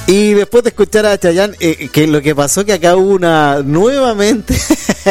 Y después de escuchar a Chayanne, que lo que pasó que acá hubo una nuevamente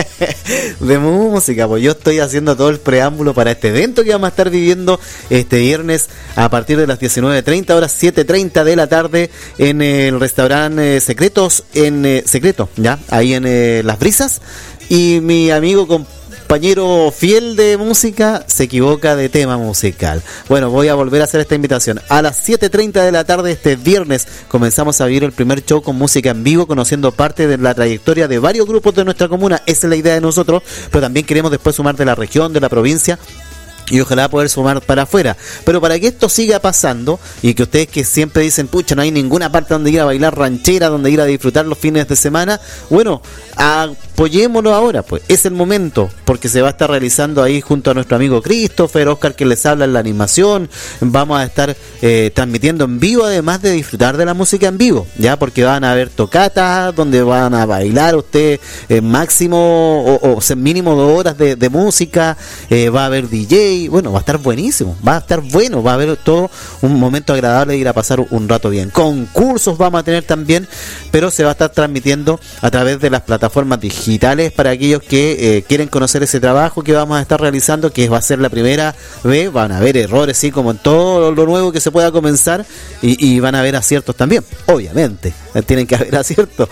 de música, pues yo estoy haciendo todo el preámbulo para este evento que vamos a estar viviendo este viernes a partir de las 19:30 horas, 7:30 de la tarde en el restaurante Secretos, Secreto, ya, ahí en Las Brisas. Y mi amigo compañero fiel de música se equivoca de tema musical. Bueno, voy a volver a hacer esta invitación. A las 7:30 de la tarde este viernes comenzamos a vivir el primer show con música en vivo, conociendo parte de la trayectoria de varios grupos de nuestra comuna. Esa es la idea de nosotros, pero también queremos después sumar de la región, de la provincia, y ojalá poder sumar para afuera. Pero para que esto siga pasando, y que ustedes que siempre dicen, pucha, no hay ninguna parte donde ir a bailar ranchera, donde ir a disfrutar los fines de semana, bueno, apoyémoslo ahora, pues es el momento, porque se va a estar realizando ahí junto a nuestro amigo Christopher, Oscar, que les habla en la animación. Vamos a estar transmitiendo en vivo, además de disfrutar de la música en vivo, ya, porque van a haber tocatas donde van a bailar ustedes máximo o mínimo 2 horas de música, va a haber DJ. Bueno, va a estar buenísimo, va a estar bueno, va a haber todo un momento agradable de ir a pasar un rato bien. Concursos vamos a tener también, pero se va a estar transmitiendo a través de las plataformas digitales para aquellos que quieren conocer ese trabajo que vamos a estar realizando, que va a ser la primera vez. Van a haber errores, sí, como en todo lo nuevo que se pueda comenzar, y van a haber aciertos también, obviamente, tienen que haber aciertos,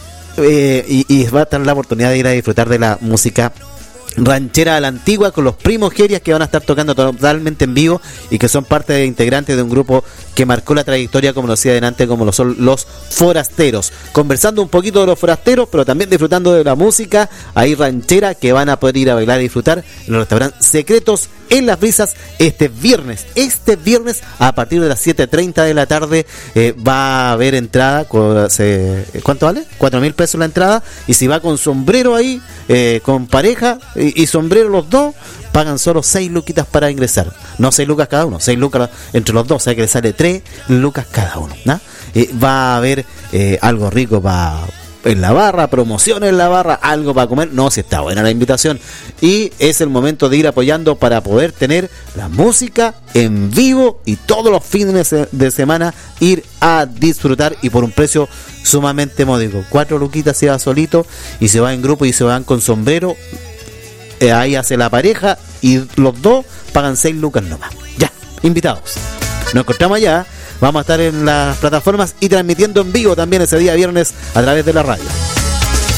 y va a estar la oportunidad de ir a disfrutar de la música ranchera a la antigua con los primos Gerias, que van a estar tocando totalmente en vivo y que son parte de integrantes de un grupo que marcó la trayectoria, como lo decía adelante, como lo son los Forasteros. Conversando un poquito de los Forasteros, pero también disfrutando de la música ahí ranchera, que van a poder ir a bailar y disfrutar en los restaurantes Secretos en Las Brisas este viernes a partir de las 7:30 de la tarde. Va a haber entrada, ¿cuánto vale? 4.000 pesos la entrada, y si va con sombrero ahí, con pareja y sombrero los dos, pagan solo 6 luquitas para ingresar. No 6 lucas cada uno, 6 lucas entre los dos, o sea que le sale 3 lucas cada uno, ¿no? Va a haber algo rico en la barra, promoción en la barra, algo para comer. No, si está buena la invitación, y es el momento de ir apoyando para poder tener la música en vivo y todos los fines de semana ir a disfrutar, y por un precio sumamente módico. 4 luquitas si va solito, y se va en grupo y se van con sombrero, ahí hace la pareja y los dos pagan 6 lucas nomás. Ya, invitados. Nos encontramos allá. Vamos a estar en las plataformas y transmitiendo en vivo también ese día viernes a través de la radio.